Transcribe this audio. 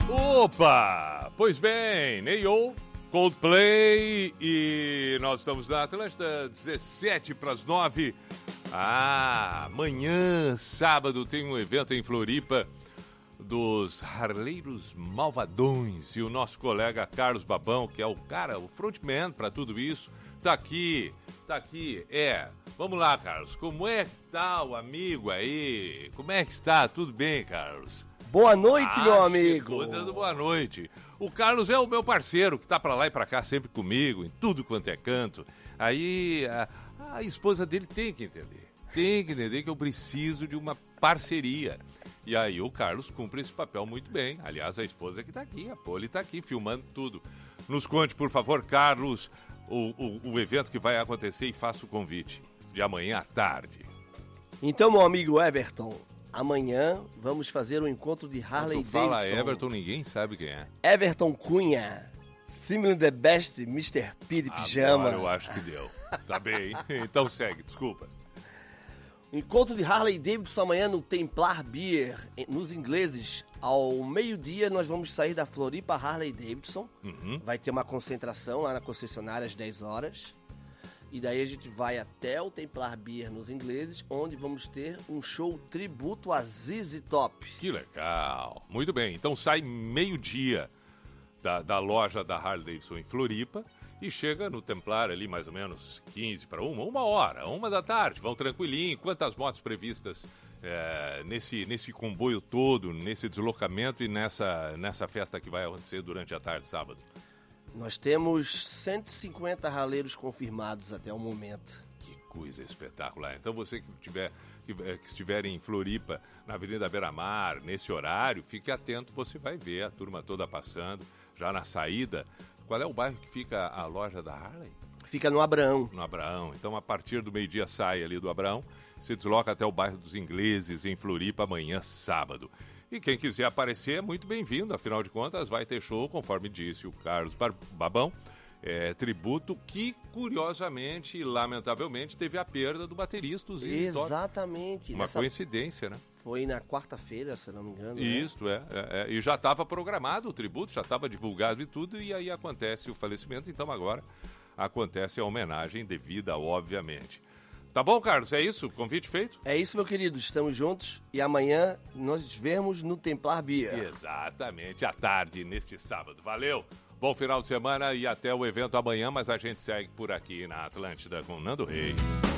Opa! Pois bem, Ney-O, Coldplay e nós estamos na Atlântida, 17:09. Amanhã, sábado, tem um evento em Floripa dos Harleiros Malvadões e o nosso colega Carlos Babão, que é o frontman para tudo isso, tá aqui. Vamos lá, Carlos, como é que tá o amigo aí? Como é que está? Tudo bem, Carlos? Boa noite, meu amigo. Dando boa noite. O Carlos é o meu parceiro, que tá pra lá e pra cá sempre comigo, em tudo quanto é canto. Aí a esposa dele tem que entender que eu preciso de uma parceria. E aí o Carlos cumpre esse papel muito bem. Aliás, a esposa que tá aqui, a Poli tá aqui filmando tudo. Nos conte, por favor, Carlos, o evento que vai acontecer e faça o convite de amanhã à tarde. Então, meu amigo Everton, amanhã vamos fazer um encontro de Harley Davidson. Fala Everton, ninguém sabe quem é. Everton Cunha, Simile the Best, Mr. P de pijama. Agora eu acho que deu. Tá bem, então segue, desculpa. Encontro de Harley Davidson amanhã no Templar Beer, nos ingleses. Ao meio-dia nós vamos sair da Floripa Harley Davidson. Vai ter uma concentração lá na concessionária às 10 horas. E daí a gente vai até o Templar Beer nos ingleses, onde vamos ter um show tributo a ZZ Top. Que legal. Muito bem, então sai meio-dia da loja da Harley Davidson em Floripa e chega no Templar ali mais ou menos 15 para uma hora, 1 da tarde. Vão tranquilinho. Quantas motos previstas nesse comboio todo, nesse deslocamento e nessa festa que vai acontecer durante a tarde, sábado? Nós temos 150 raleiros confirmados até o momento. Que coisa espetacular. Então você que estiver em Floripa, na Avenida Beira-Mar, nesse horário, fique atento, você vai ver a turma toda passando, já na saída. Qual é o bairro que fica a loja da Harley? Fica no Abraão. No Abraão. Então, a partir do meio-dia sai ali do Abraão, se desloca até o bairro dos Ingleses, em Floripa, amanhã, sábado. E quem quiser aparecer é muito bem-vindo, afinal de contas vai ter show, conforme disse o Carlos Babão, tributo que, curiosamente e lamentavelmente, teve a perda do baterista. Exatamente. Uma coincidência, né? Foi na quarta-feira, se não me engano. Isso, né? E já estava programado o tributo, já estava divulgado e tudo, e aí acontece o falecimento, então agora acontece a homenagem devida, obviamente. Tá bom, Carlos? É isso? Convite feito? É isso, meu querido. Estamos juntos e amanhã nós nos vemos no Templar Beer. Exatamente, à tarde, neste sábado. Valeu! Bom final de semana e até o evento amanhã, mas a gente segue por aqui na Atlântida com Nando Reis.